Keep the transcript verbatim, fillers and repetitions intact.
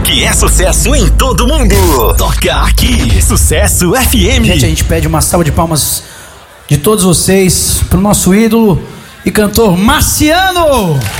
que é sucesso em todo mundo. Toca aqui, Sucesso F M. Gente, a gente pede uma salva de palmas de todos vocês pro nosso ídolo e cantor Marciano.